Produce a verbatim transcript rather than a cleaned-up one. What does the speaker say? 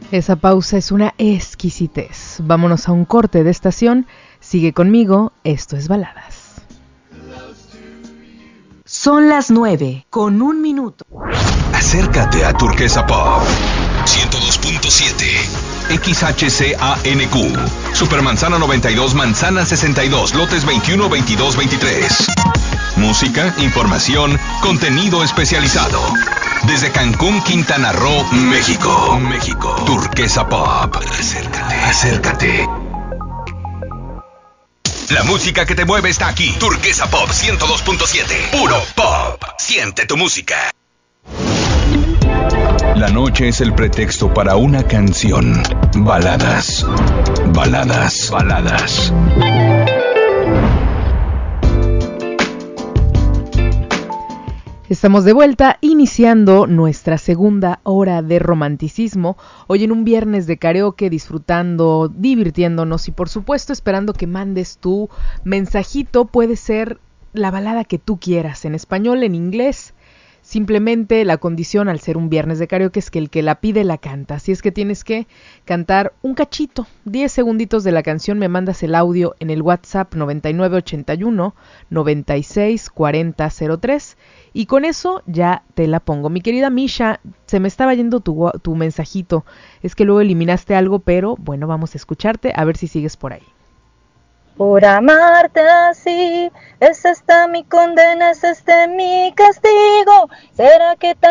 Esa pausa es una exquisitez. Vámonos a un corte de estación. Sigue conmigo, esto es Baladas. Son las nueve, con un minuto. Acércate a Turquesa Pop ciento dos punto siete X H C A N Q Supermanzana noventa y dos, Manzana sesenta y dos, lotes veintiuno, veintidós, veintitrés. Música, información, contenido especializado. Desde Cancún, Quintana Roo, México. México. Turquesa Pop. Acércate, acércate. La música que te mueve está aquí. Turquesa Pop ciento dos punto siete. Puro pop. Siente tu música. La noche es el pretexto para una canción. Baladas. Baladas. Baladas. Estamos de vuelta, iniciando nuestra segunda hora de romanticismo, hoy en un viernes de karaoke, disfrutando, divirtiéndonos y por supuesto esperando que mandes tu mensajito. Puede ser la balada que tú quieras, en español, en inglés. Simplemente la condición al ser un viernes de karaoke es que el que la pide la canta, así es que tienes que cantar un cachito, diez segunditos de la canción, me mandas el audio en el WhatsApp noventa y nueve ochenta y uno, noventa y seis, cuarenta cero tres y con eso ya te la pongo. Mi querida Misha, se me estaba yendo tu, tu mensajito, es que luego eliminaste algo, pero bueno, vamos a escucharte, a ver si sigues por ahí. Por amarte así, es esta mi condena, es este mi castigo. ¿Será que